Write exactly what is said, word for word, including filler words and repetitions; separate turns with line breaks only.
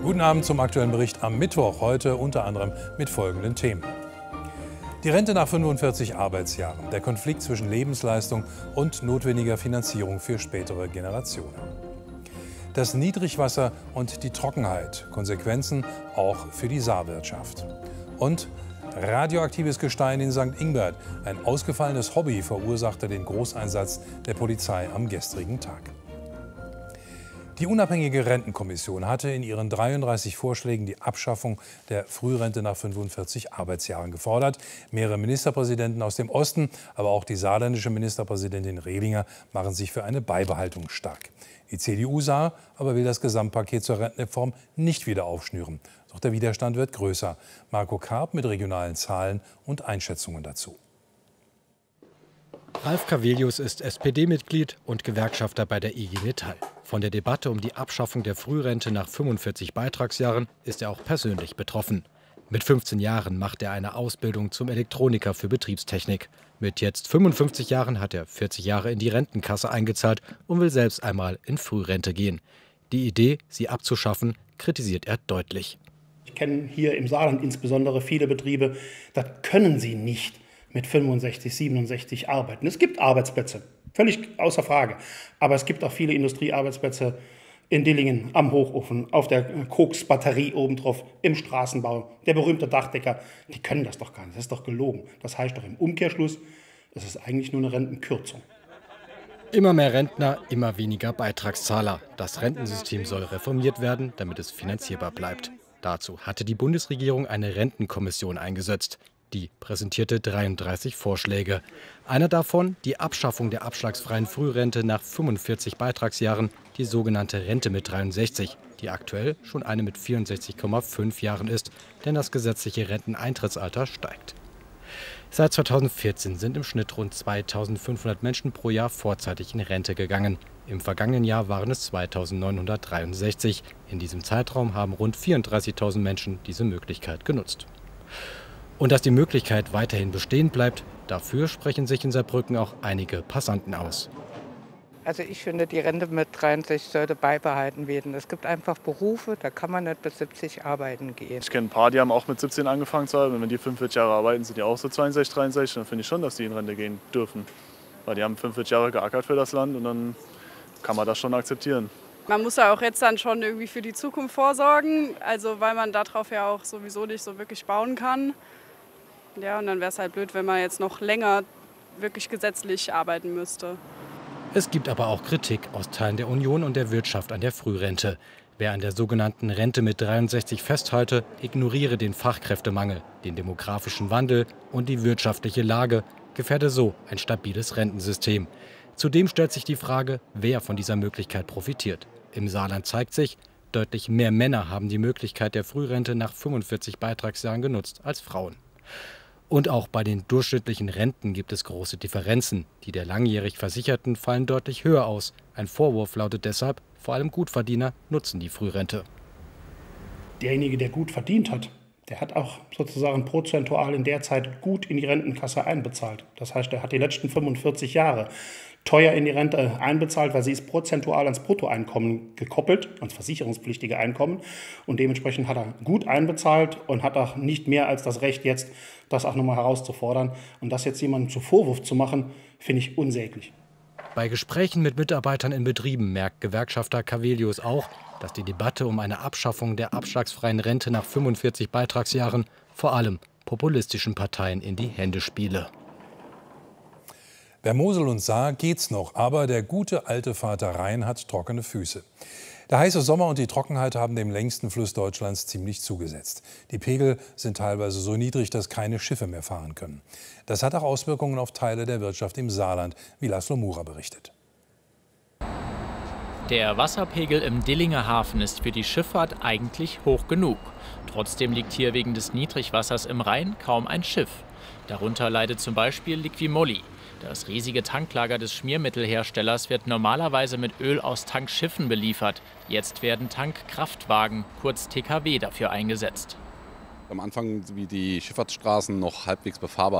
Guten Abend zum aktuellen Bericht am Mittwoch, heute unter anderem mit folgenden Themen. Die Rente nach fünfundvierzig Arbeitsjahren, der Konflikt zwischen Lebensleistung und notwendiger Finanzierung für spätere Generationen. Das Niedrigwasser und die Trockenheit, Konsequenzen auch für die Saarwirtschaft. Und radioaktives Gestein in Sankt Ingbert, ein ausgefallenes Hobby verursachte den Großeinsatz der Polizei am gestrigen Tag. Die unabhängige Rentenkommission hatte in ihren dreiunddreißig Vorschlägen die Abschaffung der Frührente nach fünfundvierzig Arbeitsjahren gefordert. Mehrere Ministerpräsidenten aus dem Osten, aber auch die saarländische Ministerpräsidentin Rehlinger machen sich für eine Beibehaltung stark. Die C D U-Saar aber will das Gesamtpaket zur Rentenreform nicht wieder aufschnüren. Doch der Widerstand wird größer. Marco Karp mit regionalen Zahlen und Einschätzungen dazu.
Ralf Cavelius ist S P D-Mitglied und Gewerkschafter bei der I G Metall. Von der Debatte um die Abschaffung der Frührente nach fünfundvierzig Beitragsjahren ist er auch persönlich betroffen. Mit fünfzehn Jahren macht er eine Ausbildung zum Elektroniker für Betriebstechnik. Mit jetzt fünfundfünfzig Jahren hat er vierzig Jahre in die Rentenkasse eingezahlt und will selbst einmal in Frührente gehen. Die Idee, sie abzuschaffen, kritisiert er deutlich.
Ich kenne hier im Saarland insbesondere viele Betriebe, das können sie nicht mit fünfundsechzig, siebenundsechzig arbeiten. Es gibt Arbeitsplätze, völlig außer Frage. Aber es gibt auch viele Industriearbeitsplätze in Dillingen, am Hochofen, auf der Koksbatterie obendrauf, im Straßenbau, der berühmte Dachdecker. Die können das doch gar nicht, das ist doch gelogen. Das heißt doch im Umkehrschluss, es ist eigentlich nur eine Rentenkürzung.
Immer mehr Rentner, immer weniger Beitragszahler. Das Rentensystem soll reformiert werden, damit es finanzierbar bleibt. Dazu hatte die Bundesregierung eine Rentenkommission eingesetzt. Die präsentierte dreiunddreißig Vorschläge. Einer davon die Abschaffung der abschlagsfreien Frührente nach fünfundvierzig Beitragsjahren, die sogenannte Rente mit dreiundsechzig, die aktuell schon eine mit vierundsechzig Komma fünf Jahren ist, denn das gesetzliche Renteneintrittsalter steigt. Seit zweitausendvierzehn sind im Schnitt rund zweitausendfünfhundert Menschen pro Jahr vorzeitig in Rente gegangen. Im vergangenen Jahr waren es zweitausendneunhundertdreiundsechzig. In diesem Zeitraum haben rund vierunddreißigtausend Menschen diese Möglichkeit genutzt. Und dass die Möglichkeit weiterhin bestehen bleibt, dafür sprechen sich in Saarbrücken auch einige Passanten aus.
Also ich finde, die Rente mit dreiundsechzig sollte beibehalten werden. Es gibt einfach Berufe, da kann man nicht bis siebzig arbeiten gehen.
Ich kenne ein paar, die haben auch mit siebzehn angefangen zu arbeiten. Wenn die fünfundvierzig Jahre arbeiten, sind die auch so zweiundsechzig, dreiundsechzig. Dann finde ich schon, dass die in Rente gehen dürfen. Weil die haben fünfundvierzig Jahre geackert für das Land und dann kann man das schon akzeptieren.
Man muss ja auch jetzt dann schon irgendwie für die Zukunft vorsorgen, also weil man darauf ja auch sowieso nicht so wirklich bauen kann. Ja, und dann wäre es halt blöd, wenn man jetzt noch länger wirklich gesetzlich arbeiten müsste.
Es gibt aber auch Kritik aus Teilen der Union und der Wirtschaft an der Frührente. Wer an der sogenannten Rente mit dreiundsechzig festhalte, ignoriere den Fachkräftemangel, den demografischen Wandel und die wirtschaftliche Lage, gefährde so ein stabiles Rentensystem. Zudem stellt sich die Frage, wer von dieser Möglichkeit profitiert. Im Saarland zeigt sich, deutlich mehr Männer haben die Möglichkeit der Frührente nach fünfundvierzig Beitragsjahren genutzt als Frauen. Und auch bei den durchschnittlichen Renten gibt es große Differenzen. Die der langjährig Versicherten fallen deutlich höher aus. Ein Vorwurf lautet deshalb, vor allem Gutverdiener nutzen die Frührente.
Derjenige, der gut verdient hat, der hat auch sozusagen prozentual in der Zeit gut in die Rentenkasse einbezahlt. Das heißt, er hat die letzten fünfundvierzig Jahre teuer in die Rente einbezahlt, weil sie ist prozentual ans Bruttoeinkommen gekoppelt, ans versicherungspflichtige Einkommen. Und dementsprechend hat er gut einbezahlt und hat auch nicht mehr als das Recht, jetzt das auch nochmal herauszufordern. Und das jetzt jemandem zu Vorwurf zu machen, finde ich unsäglich.
Bei Gesprächen mit Mitarbeitern in Betrieben merkt Gewerkschafter Cavelius auch, dass die Debatte um eine Abschaffung der abschlagsfreien Rente nach fünfundvierzig Beitragsjahren vor allem populistischen Parteien in die Hände spiele.
Bei Mosel und Saar geht's noch, aber der gute alte Vater Rhein hat trockene Füße. Der heiße Sommer und die Trockenheit haben dem längsten Fluss Deutschlands ziemlich zugesetzt. Die Pegel sind teilweise so niedrig, dass keine Schiffe mehr fahren können. Das hat auch Auswirkungen auf Teile der Wirtschaft im Saarland, wie Laszlo Mura berichtet.
Der Wasserpegel im Dillinger Hafen ist für die Schifffahrt eigentlich hoch genug. Trotzdem liegt hier wegen des Niedrigwassers im Rhein kaum ein Schiff. Darunter leidet zum Beispiel Liquimolli. Das riesige Tanklager des Schmiermittelherstellers wird normalerweise mit Öl aus Tankschiffen beliefert. Jetzt werden Tankkraftwagen, kurz T K W, dafür eingesetzt.
Am Anfang, wie die Schifffahrtsstraßen noch halbwegs befahrbar